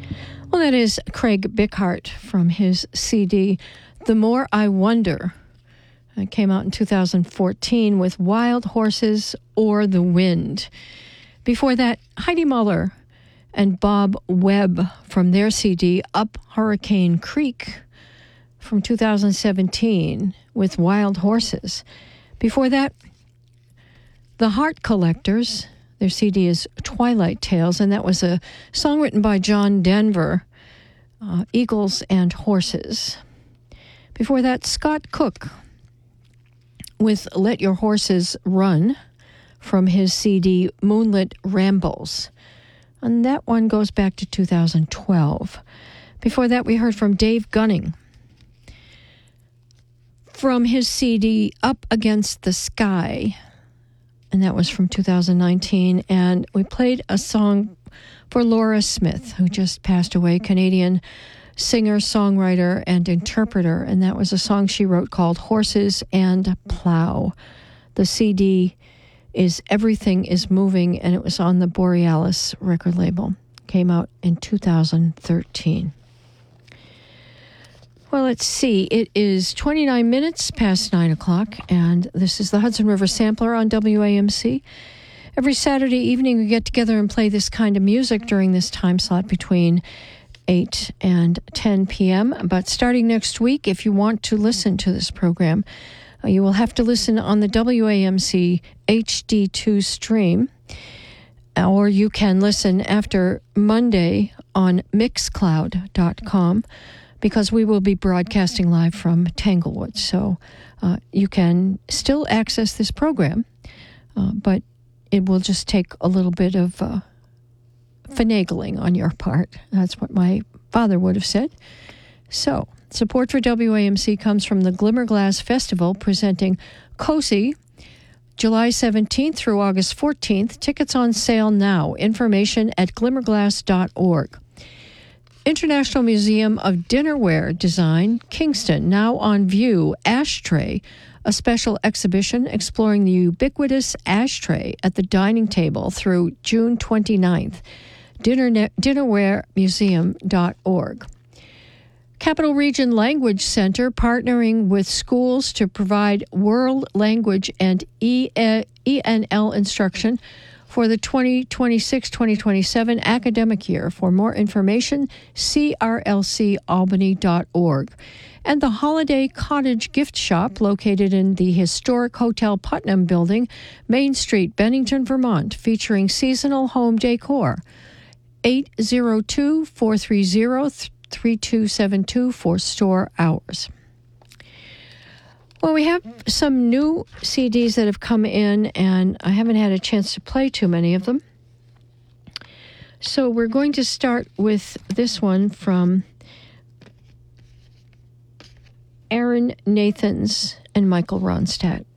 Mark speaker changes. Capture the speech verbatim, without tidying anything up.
Speaker 1: Well, that is Craig Bickhart from his C D, The More I Wonder. It came out in two thousand fourteen with Wild Horses or the Wind. Before that, Heidi Muller and Bob Webb from their C D, Up Hurricane Creek, from two thousand seventeen with Wild Horses. Before that, The Heart Collectors. Their C D is Twilight Tales, and that was a song written by John Denver, uh, Eagles and Horses. Before that, Scott Cook with Let Your Horses Run from his C D Moonlit Rambles. And that one goes back to two thousand twelve. Before that, we heard from Dave Gunning from his C D Up Against the Sky, and that was from two thousand nineteen. And we played a song for Laura Smith, who just passed away, Canadian singer, songwriter, and interpreter, and that was a song she wrote called Horses and Plow. The C D is Everything is Moving, and it was on the Borealis record label. Came out in two thousand thirteen. Well, let's see. It is twenty-nine minutes past nine o'clock, and this is the Hudson River Sampler on W A M C. Every Saturday evening, we get together and play this kind of music during this time slot between eight and ten p.m. But starting next week, if you want to listen to this program, uh, you will have to listen on the W A M C H D two stream, or you can listen after Monday on mixcloud dot com, because we will be broadcasting live from Tanglewood. So uh, you can still access this program, uh, but it will just take a little bit of uh, finagling on your part. That's what my father would have said. So support for W A M C comes from the Glimmerglass Festival, presenting COSI July seventeenth through August fourteenth. Tickets on sale now. Information at glimmerglass dot org. International Museum of Dinnerware Design, Kingston, now on view, Ashtray, a special exhibition exploring the ubiquitous ashtray at the dining table through June twenty-ninth. Dinner dinnerware museum dot org. Capital Region Language Center partnering with schools to provide world language and E N L instruction for the twenty twenty-six twenty twenty-seven academic year. For more information, c r l c albany dot org. And the Holiday Cottage Gift Shop, located in the historic Hotel Putnam building, Main Street, Bennington, Vermont, featuring seasonal home decor. eight zero two, four three zero, three two seven two for store hours. Well, we have some new C Ds that have come in, and I haven't had a chance to play too many of them. So we're going to start with this one from Aaron Nathans and Michael Ronstadt.